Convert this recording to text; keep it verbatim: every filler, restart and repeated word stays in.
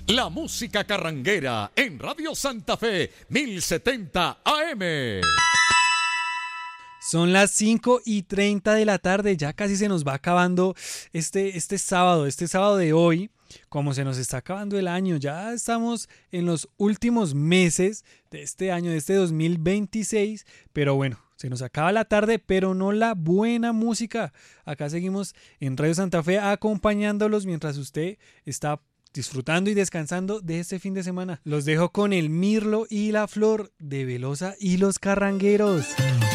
La música carranguera en Radio Santa Fe mil setenta A M. Son las cinco y treinta de la tarde, ya casi se nos va acabando este, este sábado, este sábado de hoy, como se nos está acabando el año, ya estamos en los últimos meses de este año, de este dos mil veintiséis, pero bueno, se nos acaba la tarde, pero no la buena música. Acá seguimos en Radio Santa Fe acompañándolos mientras usted está disfrutando y descansando de este fin de semana. Los dejo con el Mirlo y la Flor de Velosa y los Carrangueros.